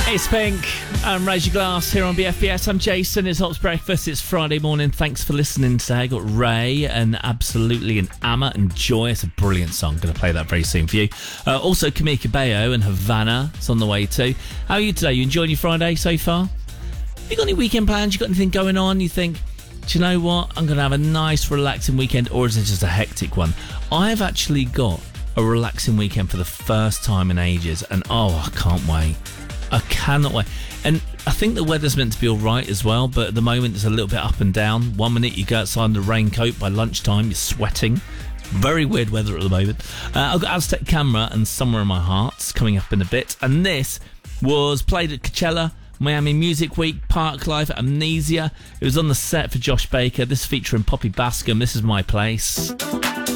It's Pink. Raise your glass here on BFBS. I'm Jason. It's Hops Breakfast. It's Friday morning. Thanks for listening today. I got Ray and Absolutely and Amma and Joy. It's a brilliant song. Going to play that very soon for you. Also, Camila Cabello and Havana. It's on the way too. How are you today? You enjoying your Friday so far? Have you got any weekend plans? You got anything going on? You think, do you know what? I'm going to have a nice, relaxing weekend, or is it just a hectic one? I've actually got a relaxing weekend for the first time in ages, and I can't wait. I cannot wait. And I think the weather's meant to be all right as well, but at the moment it's a little bit up and down. 1 minute you go outside in the raincoat, by lunchtime you're sweating. Very weird weather at the moment. I've got Aztec Camera and Somewhere in My Heart's coming up in a bit. And this was played at Coachella, Miami Music Week, Parklife, Amnesia. It was on the set for Josh Baker. This featuring Poppy Bascom. This is My Place.